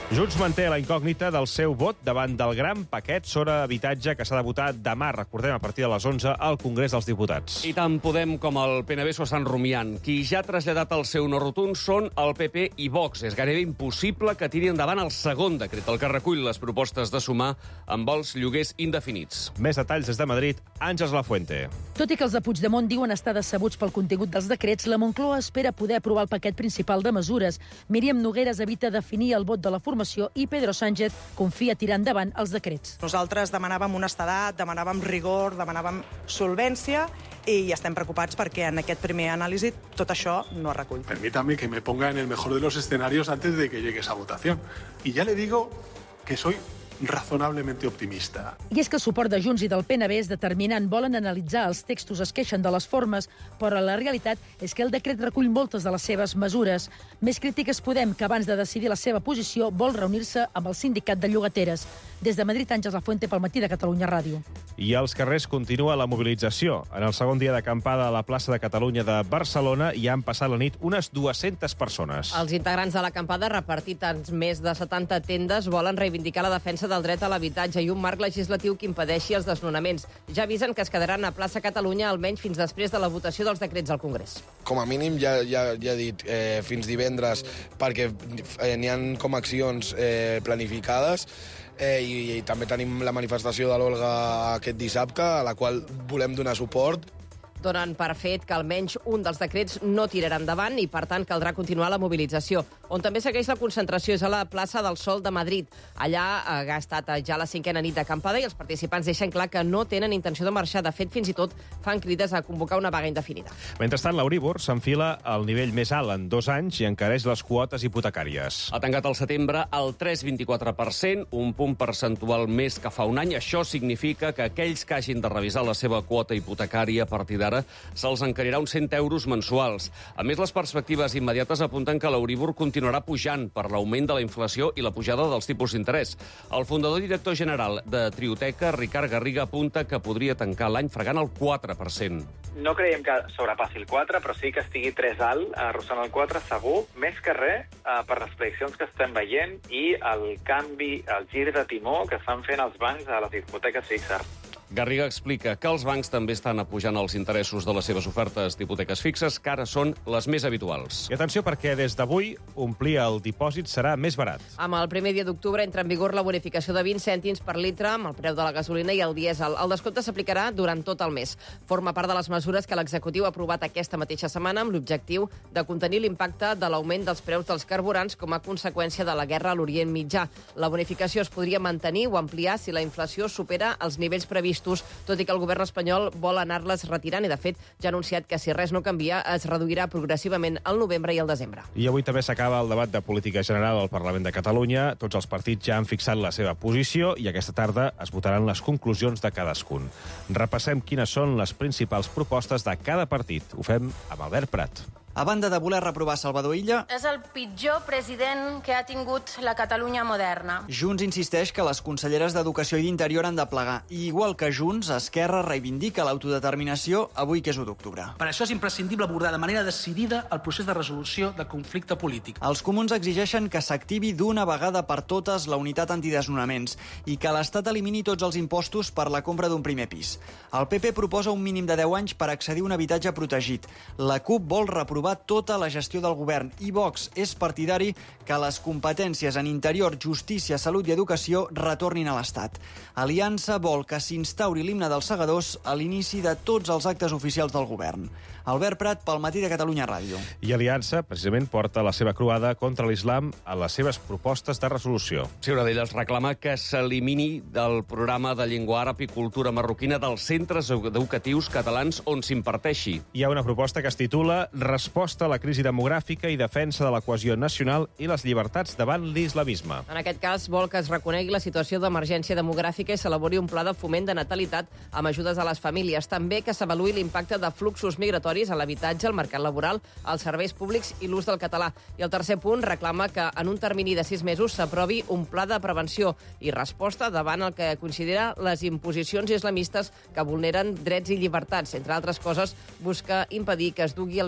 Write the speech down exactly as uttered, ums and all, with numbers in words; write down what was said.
Junts manté la incògnita del seu vot davant del gran paquet sobre habitatge que s'ha de votar demà, recordem, a partir de les onze al Congrés dels Diputats. I tant Podem com el P N B s'ho estan rumiant. Qui ja ha traslladat el seu no rotund són el P P i Vox. És gairebé impossible que tiri endavant el segon decret, el que recull les propostes de sumar amb els lloguers indefinits. Més detalls des de Madrid, Àngels Lafuente. Tot i que els de Puigdemont diuen estar decebuts pel contingut dels decrets, la Moncloa espera poder aprovar el paquet principal de mesures. Míriam Nogueras evita definir el vot de la formació i Pedro Sánchez confia tirar endavant els decrets. Nosaltres demanàvem honestedat, demanàvem rigor, demanàvem solvència i estem preocupats perquè en aquest primer anàlisi tot això no es recull. Permítame que me ponga en el mejor de los escenarios antes de que llegue esa votación. Y ya le digo que soy razonablemente optimista. I és que el suport de Junts i del P N B és determinant. Volen analitzar els textos, es queixen de les formes, però la realitat és que el decret recull moltes de les seves mesures. Més crítiques Podem, que abans de decidir la seva posició vol reunir-se amb el sindicat de llogateres. Des de Madrid, Àngels Lafuente pel Matí de Catalunya Ràdio. I als carrers continua la mobilització. En el segon dia d'acampada a la plaça de Catalunya de Barcelona hi han passat la nit unes dues-centes persones. Els integrants de l'acampada, repartit en més de setanta tendes, volen reivindicar la defensa del dret a l'habitatge i un marc legislatiu que impedeixi els desnonaments. Ja avisen que es quedaran a plaça Catalunya almenys fins després de la votació dels decrets al Congrés. Com a mínim, ja, ja, ja he dit, eh, fins divendres, perquè eh, n'hi ha com accions eh, planificades, eh, i, i també tenim la manifestació de l'Olga aquest dissabte, a la qual volem donar suport. Donen per fet que almenys un dels decrets no tirarà endavant i, per tant, caldrà continuar la mobilització. On també segueix la concentració és a la plaça del Sol de Madrid. Allà ha estat ja la cinquena nit d'acampada i els participants deixen clar que no tenen intenció de marxar. De fet, fins i tot fan crides a convocar una vaga indefinida. Mentrestant, l'Euríbor s'enfila al nivell més alt en dos anys i encareix les quotes hipotecàries. Ha tancat el setembre al tres coma vint-i-quatre per cent, un punt percentual més que fa un any. Això significa que aquells que hagin de revisar la seva quota hipotecària a partir d'ara se'ls encarirà uns cent euros mensuals. A més, les perspectives immediates apunten que l'Euríbor continuarà pujant per l'augment de la inflació i la pujada dels tipus d'interès. El fundador i director general de Trioteca, Ricard Garriga, apunta que podria tancar l'any fregant el quatre per cent. No creiem que sobrepassi el quatre, però sí que estigui tres alt, arrossant el quatre, segur, més que res per les prediccions que estem veient i el canvi, el gir de timó que estan fent els bancs a les hipoteques fixes. Garriga explica que els bancs també estan apujant els interessos de les seves ofertes d'hipoteques fixes, que ara són les més habituals. I atenció, perquè des d'avui omplir el dipòsit serà més barat. Amb el primer dia d'octubre entra en vigor la bonificació de vint cèntims per litre amb el preu de la gasolina i el dièsel. El descompte s'aplicarà durant tot el mes. Forma part de les mesures que l'executiu ha aprovat aquesta mateixa setmana amb l'objectiu de contenir l'impacte de l'augment dels preus dels carburants com a conseqüència de la guerra a l'Orient Mitjà. La bonificació es podria mantenir o ampliar si la inflació supera els nivells previstos, tot i que el govern espanyol vol anar-les retirant i, de fet, ja ha anunciat que si res no canvia es reduirà progressivament al novembre i al desembre. I avui també s'acaba el debat de política general al Parlament de Catalunya. Tots els partits ja han fixat la seva posició i aquesta tarda es votaran les conclusions de cadascun. Repassem quines són les principals propostes de cada partit. Ho fem amb Albert Prat. A banda de voler reprovar Salvador Illa, és el pitjor president que ha tingut la Catalunya moderna. Junts insisteix que les conselleres d'Educació i d'Interior han de plegar. I igual que Junts, Esquerra reivindica l'autodeterminació avui que és u d'octubre. Per això és imprescindible abordar de manera decidida el procés de resolució del conflicte polític. Els comuns exigeixen que s'activi d'una vegada per totes la unitat antidesnonaments i que l'Estat elimini tots els impostos per la compra d'un primer pis. El P P proposa un mínim de deu anys per accedir a un habitatge protegit. La CUP vol reprovar tota la gestió del govern i Vox és partidari que les competències en Interior, Justícia, Salut i Educació retornin a l'Estat. Aliança vol que s'instauri l'himne dels segadors a l'inici de tots els actes oficials del govern. Albert Prat, pel Matí de Catalunya Ràdio. I Aliança, precisament, porta la seva croada contra l'islam a les seves propostes de resolució. Sí, una d'elles reclama que s'elimini del programa de llengua àrab i cultura marroquina dels centres educatius catalans on s'imparteixi. Hi ha una proposta que es titula Resposta a la crisi demogràfica i defensa de la cohesió nacional i les llibertats davant l'islamisme. En aquest cas, vol que es reconegui la situació d'emergència demogràfica i s'elabori un pla de foment de natalitat amb ajudes a les famílies. També que s'avaluï l'impacte de fluxos migratoris a l'habitatge, al mercat laboral, als serveis públics i l'ús del català. I el tercer punt reclama que en un termini de sis mesos s'aprovi un pla de prevenció i resposta davant el que considera les imposicions islamistes que vulneren drets i llibertats. Entre altres coses, busca impedir que es dugui el